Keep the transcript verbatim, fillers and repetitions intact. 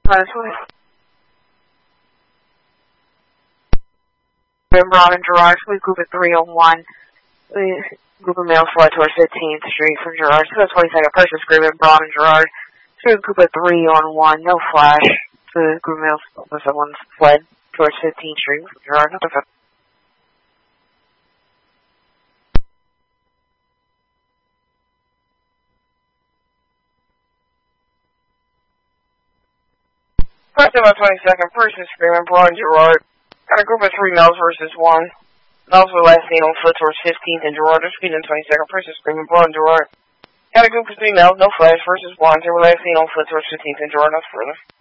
That's what Brown and Gerard, we group at three oh one. We group of males fled towards fifteenth Street from Gerard. So the twenty-second purchase agreement, Brown and Gerard. So we group at three on one, no flash. So the group of males, someone fled towards fifteenth Street from Gerard. Not the First of all, twenty-second purchase agreement, Brown and Gerard. Got a group of three males versus one. Males were last seen on foot towards fifteenth and Gerard. They're speeding twenty-second purchase agreement, Brown and Gerard. Got a group of three males, no flash versus one. They were last seen on foot towards fifteenth and Gerard. Not further.